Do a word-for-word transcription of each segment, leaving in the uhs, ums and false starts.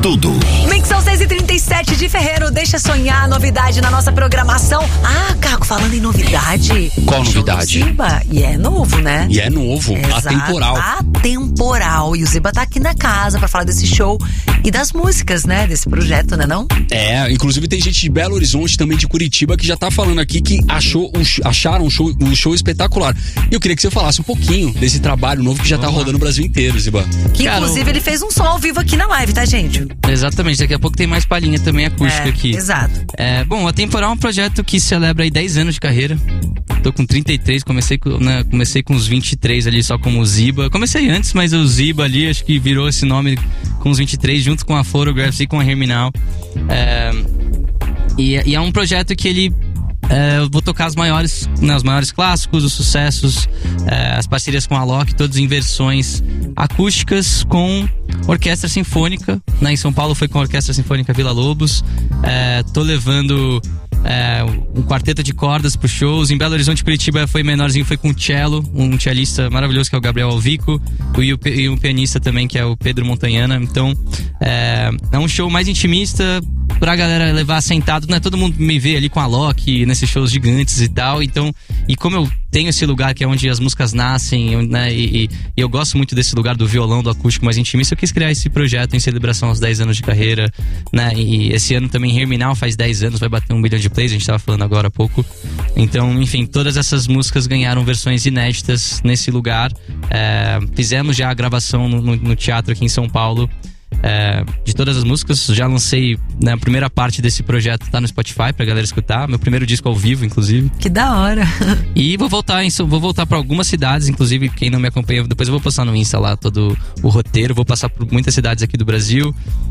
tudo. Mixão seis e trinta e sete de Ferreiro, deixa sonhar, novidade na nossa programação. Ah, Caco, falando em novidade. Qual novidade? Ziba, e é novo, né? E é novo, Exato, atemporal. Atemporal. E o Ziba tá aqui na casa pra falar desse show e das músicas, né? Desse projeto, né não? É, inclusive tem gente de Belo Horizonte, também de Curitiba, que já tá falando aqui que achou, acharam o show, o show espetacular. E eu queria que você falasse um pouquinho desse trabalho novo que já tá rodando o Brasil inteiro, Ziba. Que Cara, inclusive ele fez um som ao vivo aqui na live, tá, gente? Exatamente, daqui a pouco tem mais palhinha também acústica é, aqui. Exato. É, bom, o Atemporal é um projeto que celebra aí dez anos de carreira. Tô com trinta e três, comecei com, né, comecei com uns vinte e três ali só como Ziba. Comecei antes, mas o Ziba ali acho que virou esse nome com os vinte e três, junto com a Photographs e com a Herminal. É, e, e é um projeto que ele... É, eu vou tocar os maiores, né, os maiores clássicos, os sucessos, é, as parcerias com a Loki, todas em versões acústicas com orquestra sinfônica, né? Em São Paulo foi com a Orquestra Sinfônica Vila Lobos. É, tô levando é, um quarteto de cordas pros shows. Em Belo Horizonte, Curitiba foi menorzinho, foi com cello, um cellista maravilhoso que é o Gabriel Alvico, e, o, e um pianista também que é o Pedro Montanhana. Então é, é um show mais intimista pra galera levar sentado, né? Todo mundo me vê ali com a Loki nesses shows gigantes e tal. Então, e como eu tenho esse lugar que é onde as músicas nascem, né? E, e, e eu gosto muito desse lugar do violão, do acústico mais intimista, eu quis criar esse projeto em celebração aos dez anos de carreira, né? E esse ano também Herminal faz dez anos, vai bater um milhão de plays, a gente tava falando agora há pouco. Então, enfim, todas essas músicas ganharam versões inéditas nesse lugar. É, fizemos já a gravação no, no, no teatro aqui em São Paulo. É, de todas as músicas, já lancei, né, a primeira parte desse projeto tá no Spotify pra galera escutar, meu primeiro disco ao vivo, inclusive. Que da hora. E vou voltar em, vou voltar pra algumas cidades, inclusive quem não me acompanha, depois eu vou postar no Insta lá todo o roteiro, vou passar por muitas cidades aqui do Brasil,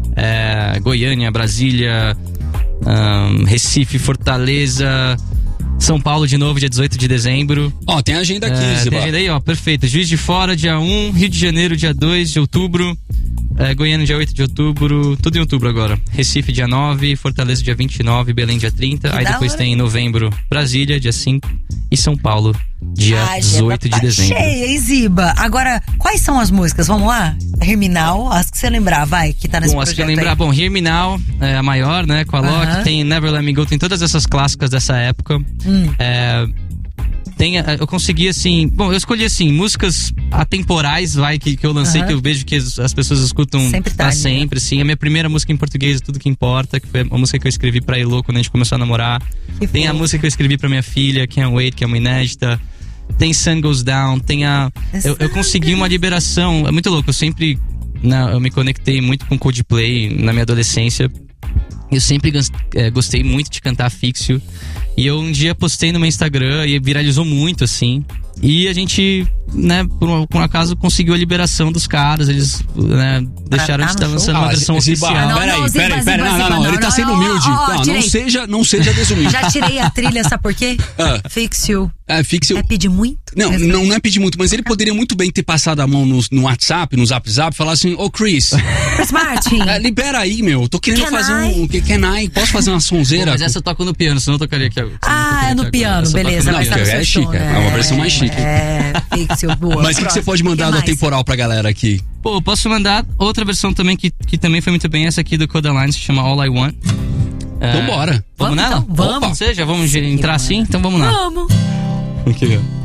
é, Goiânia, Brasília, um, Recife, Fortaleza, São Paulo de novo, dia dezoito de dezembro. Ó, oh, tem agenda aqui, é, Ziba. Tem agenda aí, ó, perfeito. Juiz de Fora, dia um, Rio de Janeiro, dia dois de outubro. É, Goiânia, dia oito de outubro, tudo em outubro agora. Recife, dia nove, Fortaleza, dia vinte e nove, Belém, dia trinta. Que aí depois hora. Tem em novembro, Brasília, dia cinco. E São Paulo, dia ah, dezoito de dezembro. Cheia, e Ziba. Agora, quais são as músicas? Vamos lá? Herminal, as que você lembrar, vai, que tá nesse bom, projeto. As que eu lembrar, aí. Bom, Herminal é a maior, né, com a Loki. Uh-huh. Tem Never Let Me Go, tem todas essas clássicas dessa época. Hum. É... Tem, eu consegui assim, bom, eu escolhi assim, músicas atemporais, vai, que, que eu lancei, uhum. que eu vejo que as, as pessoas escutam sempre pra tá, sempre, né? Sim. A minha primeira música em português, Tudo Que Importa, que foi a música que eu escrevi pra Elô quando a gente começou a namorar. Que tem foi? A música que eu escrevi pra minha filha, Can't Wait, que é uma inédita. Tem Sun Goes Down, tem a... Eu, eu consegui uma liberação, é muito louco, eu sempre, né, eu me conectei muito com Coldplay na minha adolescência. Eu sempre é, gostei muito de cantar Fix-You. E eu um dia postei no meu Instagram e viralizou muito, assim. E a gente, né, por um, por um acaso, conseguiu a liberação dos caras. Eles, né, deixaram de estar lançando uma versão oficial. Peraí, peraí, peraí. Não, não, não, ele tá sendo humilde. Não, não seja, não seja desumilde. Já tirei a trilha, sabe por quê? Ah. Fix-You. É, Fix-You. É pedir muito? Não, não, não é pedir muito, mas ele poderia muito bem ter passado a mão no, no WhatsApp, no Zap Zap, e falar assim, ô oh, Chris. Chris Martin. É, libera aí, meu. Tô querendo can fazer I? um. Can I? Posso fazer uma sonzeira? Pô, mas essa eu toco no piano, senão eu tocaria aqui. Ah, é no piano, beleza. Não, porque é chique, né? É uma versão mais chique. É, Fix-You, boa. Mas o que, que você pode mandar do Atemporal pra galera aqui? Pô, eu posso mandar outra versão também que, que também foi muito bem, essa aqui do Codaline, se chama All I Want. Então é, bora. Vamos, vamos nela? Então, vamos. Ou seja, vamos Sim, entrar assim? Então vamos lá. Vamos. Aqui, ó.